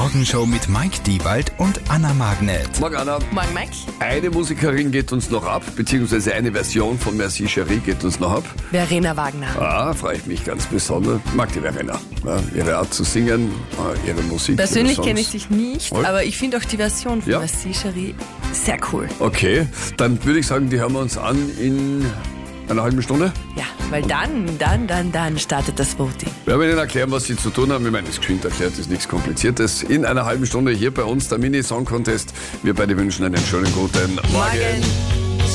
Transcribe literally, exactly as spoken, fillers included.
Morgenshow mit Mike Diewald und Anna Magnet. Morgen, Anna. Morgen, Mike. Eine Musikerin geht uns noch ab, beziehungsweise eine Version von Merci Chérie geht uns noch ab. Verena Wagner. Ah, freue ich mich ganz besonders. Ich mag die Verena. Ja, ihre Art zu singen, ihre Musik. Persönlich ihre kenne ich sie nicht, Und? aber ich finde auch die Version von Ja. Merci Chérie sehr cool. Okay, dann würde ich sagen, die hören wir uns an in einer halben Stunde. Ja, weil dann, dann, dann, dann startet das Voting. Wir werden Ihnen erklären, was Sie zu tun haben. Ich meine, das ist geschwind erklärt, das ist nichts Kompliziertes. In einer halben Stunde hier bei uns der Mini-Song-Contest. Wir beide wünschen einen schönen guten Morgen. Morgen.